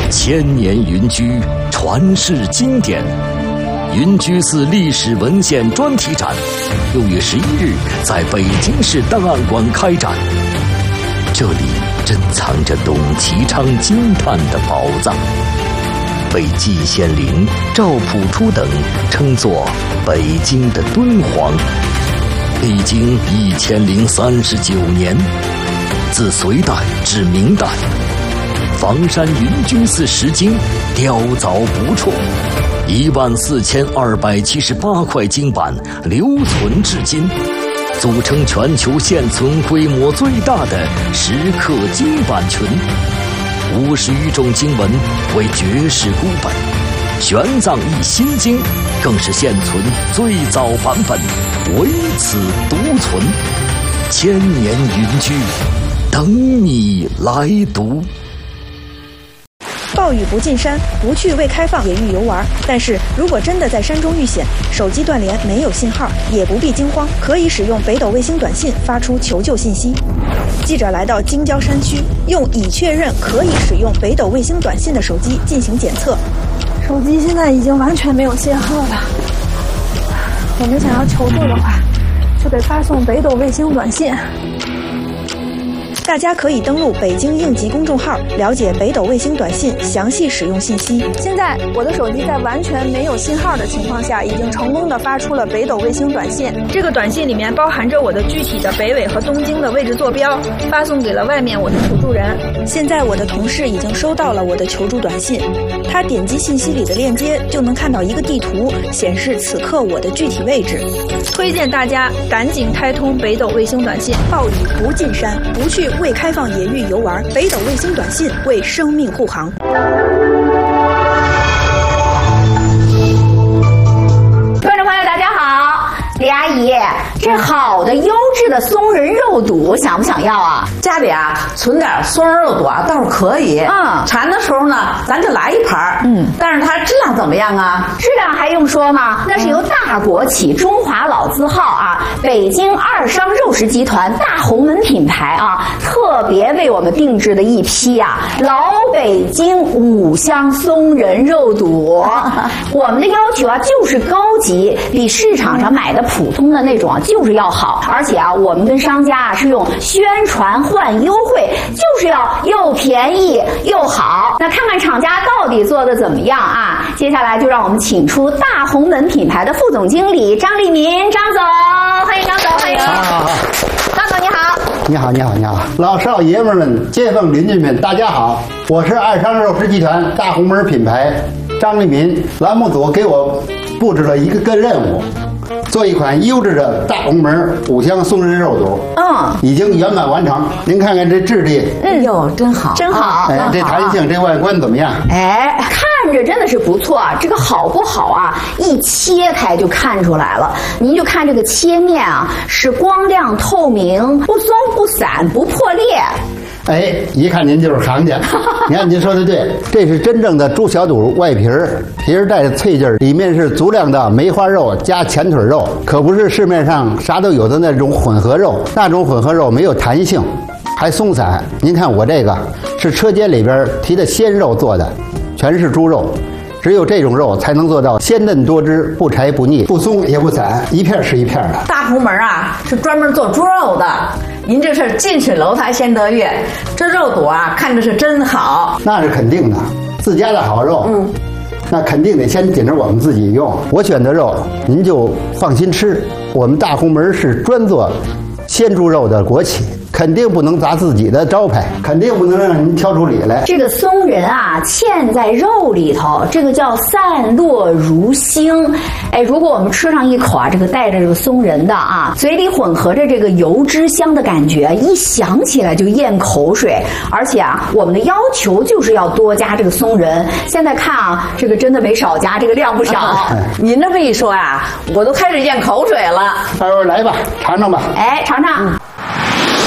千年云居，传世经典。云居寺历史文献专题展6月11日在北京市档案馆开展。这里珍藏着董其昌惊叹的宝藏，被季羡林、赵朴初等称作北京的敦煌。历经1039年，自隋代至明代，房山云居寺石经雕凿不辍，14278块经版留存至今，组成全球现存规模最大的石刻经版群。50余种经文为绝世孤本，玄奘译心经更是现存最早版本，唯此独存。千年云居，等你来读。 暴雨不进山，不去未开放野域游玩。但是如果真的在山中遇险，手机断联没有信号，也不必惊慌，可以使用北斗卫星短信发出求救信息。记者来到京郊山区，用已确认可以使用北斗卫星短信的手机进行检测。 手机现在已经完全没有信号了，我们想要求救的话，就得发送北斗卫星短信。 大家可以登录北京应急公众号，了解北斗卫星短信详细使用信息。 现在我的手机在完全没有信号的情况下，已经成功的发出了北斗卫星短信。 这个短信里面包含着我的具体的北纬和东经的位置坐标，发送给了外面我的求助人。现在我的同事已经收到了我的求助短信，他点击信息里的链接就能看到一个地图，显示此刻我的具体位置。推荐大家赶紧开通北斗卫星短信，暴雨不进山，不去未开放野域游玩，北斗卫星短信为生命护航。 观众朋友大家好，李阿姨，这好的优质的松仁肉肚想不想要啊？ 家里啊存点松仁肉肚啊倒是可以，馋的时候呢咱就来一盘。但是它质量怎么样啊？ 质量还用说吗？那是由大国企中华老字号啊，北京二商肉食集团大红门品牌啊，特别为我们定制的一批啊老北京五香松仁肉肚。我们的要求啊就是高级，比市场上买的普通的那种啊就是要好，而且啊我们跟商家啊是用宣传换优惠，就是要又便宜又好。那看看厂家到底做的怎么样啊？接下来就让我们请出大红门品牌的副总经理张立民，张总，欢迎张总，欢迎。张总你好。 你好，你好，你好，老少爷们们、街坊邻居们，大家好，我是二商肉食集团大红门品牌张立民。栏目组给我布置了一个任务，做一款优质的大红门五香松仁肉肚，已经圆满完成。您看看这质地， 哟，真好， 真好。 这弹性，这外观怎么样？ 看着真的是不错啊。这个好不好啊？一切开就看出来了。您就看这个切面啊，是光亮透明，不松不散，不破裂。 一看您就是行家。你看您说的对，这是真正的猪小肚外皮儿，皮儿带着脆劲儿，里面是足量的梅花肉加前腿肉，可不是市面上啥都有的那种混合肉，那种混合肉没有弹性，还松散。您看我这个是车间里边提的鲜肉做的，全是猪肉，只有这种肉才能做到鲜嫩多汁，不柴不腻，不松也不散，一片是一片的。 大红门啊是专门做猪肉的，您这是近水楼台先得月，这肉肚啊看着是真好。 那是肯定的，自家的好肉，那肯定得先紧着我们自己用。我选的肉您就放心吃，我们大红门是专做鲜猪肉的国企，肯定不能砸自己的招牌，肯定不能让您挑出理来。 这个松仁啊嵌在肉里头，这个叫散落如星。如果我们吃上一口啊，这个带着这个松仁的啊，嘴里混合着这个油脂香的感觉，一想起来就咽口水。而且啊，我们的要求就是要多加这个松仁。现在看啊，这个真的没少加，这个量不少。 您这么一说啊，我都开始咽口水了。 待会儿来吧，尝尝吧。 尝尝。